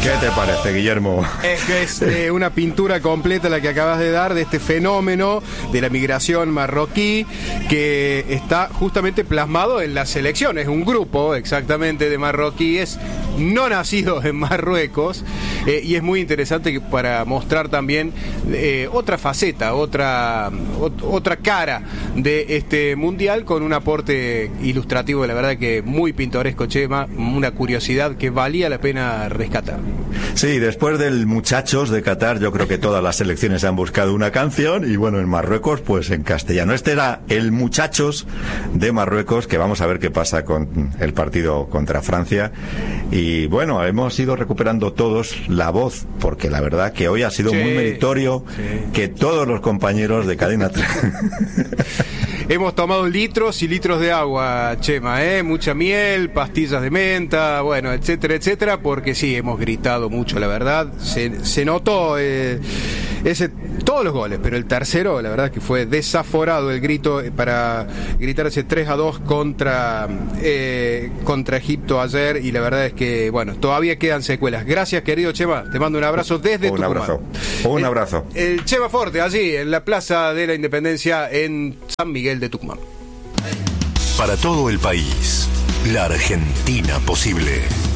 ¿Qué te parece, Guillermo? Es que es una pintura completa la que acabas de dar de este fenómeno de la migración marroquí que está justamente plasmado en la selección. Es un grupo exactamente de marroquíes no nacidos en Marruecos, y es muy interesante para mostrar también otra faceta, otra cara de este mundial con un aporte ilustrativo, la verdad que muy pintoresco, Chema, una curiosidad que valía la pena rescatar. Sí, después del Muchachos de Qatar, yo creo que todas las selecciones han buscado una canción, y bueno, en Marruecos, pues en castellano. Este era el Muchachos de Marruecos, que vamos a ver qué pasa con el partido contra Francia. Y bueno, hemos ido recuperando todos la voz, porque la verdad que hoy ha sido muy meritorio que todos los compañeros de Cadena 3... Hemos tomado litros y litros de agua, Chema, mucha miel, pastillas de menta, bueno, etcétera, etcétera, porque sí, hemos gritado mucho, la verdad. Se notó todos los goles, pero el tercero, la verdad que fue desaforado el grito para gritar ese 3-2 contra Egipto ayer, y la verdad es que, bueno, todavía quedan secuelas. Gracias, querido Chema, te mando un abrazo desde Tucumán. Un abrazo. El Chema Forte, allí en la Plaza de la Independencia en San Miguel de Tucumán. Para todo el país, la Argentina posible.